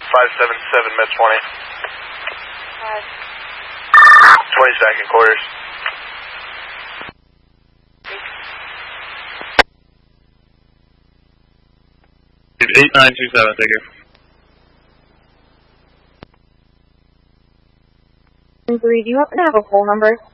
577 Met 20. 22nd quarters. 8927, thank you. Do you happen to have a poll number?